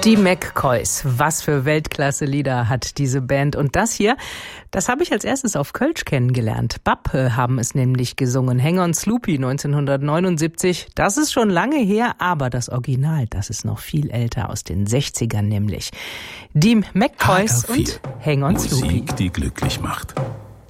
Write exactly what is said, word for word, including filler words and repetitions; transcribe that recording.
Die McCoys. Was für Weltklasse-Lieder hat diese Band. Und das hier, das habe ich als erstes auf Kölsch kennengelernt. Bappe haben es nämlich gesungen. Hang on Sloopy neunzehnhundertneunundsiebzig. Das ist schon lange her, aber das Original, das ist noch viel älter, aus den sechzigern nämlich. Die McCoys und Hang on Sloopy. Musik, die glücklich macht.